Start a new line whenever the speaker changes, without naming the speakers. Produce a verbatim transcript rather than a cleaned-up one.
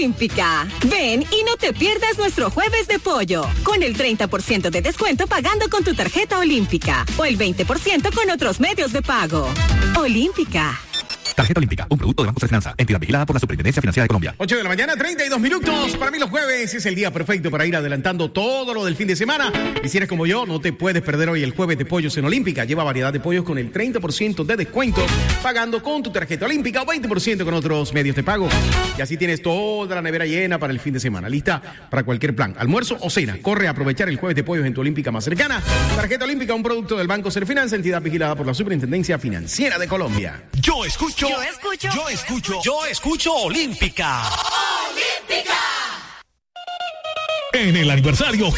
Olímpica. Ven y no te pierdas nuestro jueves de pollo, con el treinta por ciento de descuento pagando con tu tarjeta Olímpica o el veinte por ciento con otros medios de pago. Olímpica.
Tarjeta Olímpica, un producto de Banco Finanza, entidad vigilada por la Superintendencia Financiera de Colombia.
ocho de la mañana, treinta y dos minutos. Para mí los jueves es el día perfecto para ir adelantando todo lo del fin de semana. Y si eres como yo, no te puedes perder hoy el jueves de pollos en Olímpica. Lleva variedad de pollos con el treinta por ciento de descuento, pagando con tu tarjeta Olímpica o veinte por ciento con otros medios de pago. Y así tienes toda la nevera llena para el fin de semana, lista para cualquier plan, almuerzo o cena. Corre a aprovechar el jueves de pollos en tu Olímpica más cercana. Tarjeta Olímpica, un producto del Banco Serfinanza, entidad vigilada por la Superintendencia Financiera de Colombia.
Yo escucho.
Yo escucho.
Yo escucho. Yo escucho Olímpica.
Olímpica.
En el aniversario